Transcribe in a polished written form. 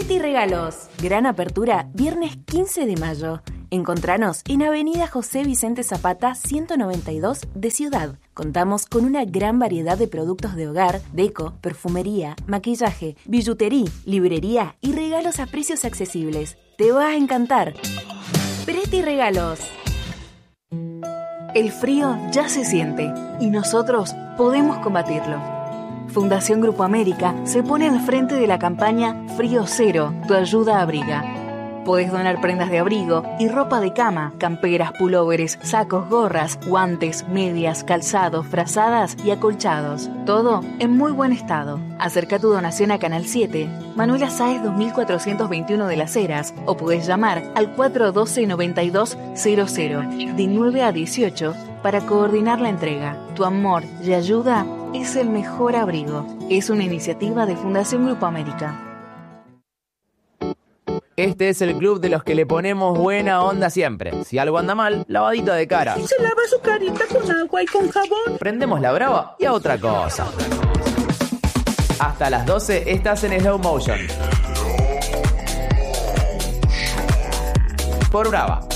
Preti Regalos. Gran apertura, viernes 15 de mayo. Encontranos en Avenida José Vicente Zapata 192 de Ciudad. Contamos con una gran variedad de productos de hogar, deco, perfumería, maquillaje, billutería, librería y regalos a precios accesibles. Te va a encantar. Preti Regalos. El frío ya se siente y nosotros podemos combatirlo. Fundación Grupo América se pone al frente de la campaña Frío Cero, tu ayuda abriga. Podés donar prendas de abrigo y ropa de cama, camperas, pulóveres, sacos, gorras, guantes, medias, calzados, frazadas y acolchados. Todo en muy buen estado. Acerca tu donación a Canal 7, Manuela Sáez 2421 de Las Heras, o podés llamar al 412-9200 de 9 a 18 para coordinar la entrega. Tu amor y ayuda es el mejor abrigo. Es una iniciativa de Fundación Grupo América. Este es el club de los que le ponemos buena onda siempre. Si algo anda mal, lavadita de cara. Se lava su carita con agua y con jabón. Prendemos la brava y a otra cosa. Hasta las 12 estás en Slow Motion. Por Brava.